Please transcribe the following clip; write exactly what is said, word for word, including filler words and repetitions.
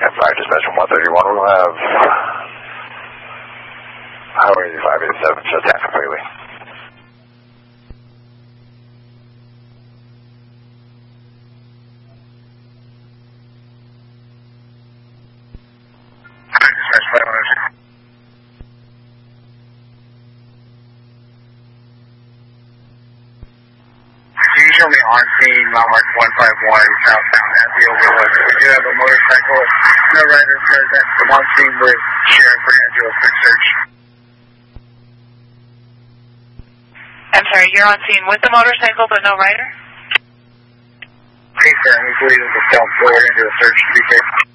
ten five, dispatch one thirty-one. We'll have Highway five eighty-seven shut down completely. Dispatch five one zero six. Can you show me on scene, mile mark one five one, southbound at the overlook? We do have a motorcycle, no rider present, on scene with Sheriff Grant, do a quick search. I'm sorry, you're on scene with the motorcycle but no rider? Okay, sir, we believe it's a stealth, so we're going to do a search to be safe.